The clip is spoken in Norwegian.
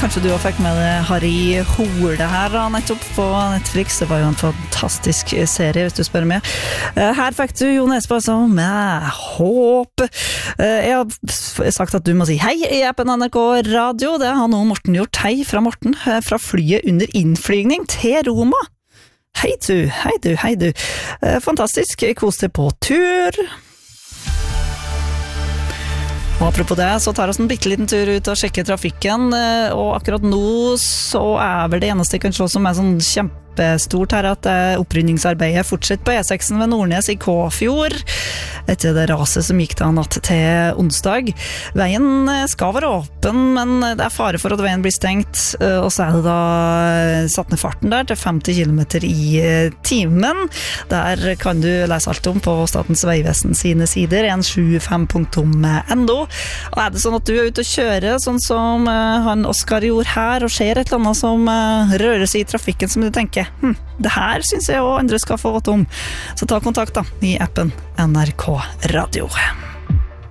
Kanskje du også fikk med det Harry Hole her nettopp på Netflix. Det var jo en fantastisk serie, hvis du spør meg. Her fikk du Jo Nesbø med håp. Jeg har sagt at du må si hei i appen NRK Radio. Det har nå Morten gjort. Hei fra Morten, fra flyet under innflygning til Roma. Hei du. Fantastisk, kos deg på tur. Og apropos det, så tar oss en bitteliten tur ut og sjekker trafikken, og akkurat nå så vel det eneste jeg kan se som sånn kjempestort her, at opprydningsarbeidet fortsetter på E6 ved Nordnes i Kåfjord, etter det raset som gikk da natt til onsdag. Veien skal være åpen, men det fare for at veien blir stengt, og så det da satt ned farten der til 50 km i timen. Der kan du lese alt om på Statens Vegvesen sine sider, 175.no. Og det sånn at du ute og kjører, sånn som han Oskar gjorde her, og ser et eller annet som rører seg i trafikken, som du tenker, det her synes jeg også andre skal få vite om. Så ta kontakt da, i appen NRK Radio.